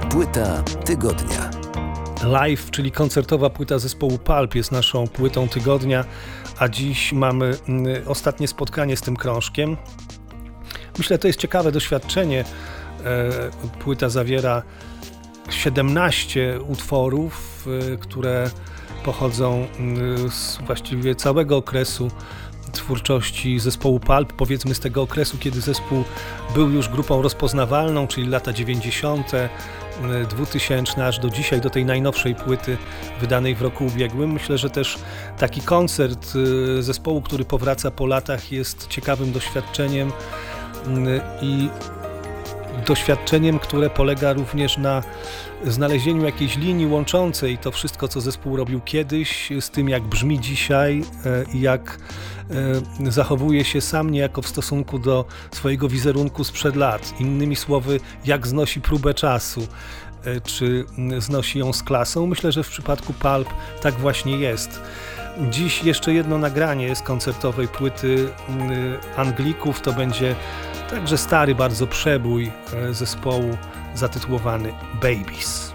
Płyta tygodnia. Live, czyli koncertowa płyta zespołu Pulp, jest naszą płytą tygodnia, a dziś mamy ostatnie spotkanie z tym krążkiem. Myślę, to jest ciekawe doświadczenie. Płyta zawiera 17 utworów, które pochodzą z właściwie całego okresu twórczości zespołu Pulp, powiedzmy z tego okresu, kiedy zespół był już grupą rozpoznawalną, czyli lata 90., 2000, aż do dzisiaj, do tej najnowszej płyty wydanej w roku ubiegłym. Myślę, że też taki koncert zespołu, który powraca po latach, jest ciekawym doświadczeniem i doświadczeniem, które polega również na znalezieniu jakiejś linii łączącej to wszystko, co zespół robił kiedyś, z tym, jak brzmi dzisiaj i jak zachowuje się sam niejako w stosunku do swojego wizerunku sprzed lat. Innymi słowy, jak znosi próbę czasu, czy znosi ją z klasą. Myślę, że w przypadku Pulp tak właśnie jest. Dziś jeszcze jedno nagranie z koncertowej płyty Anglików. To będzie także stary bardzo przebój zespołu zatytułowany Babies.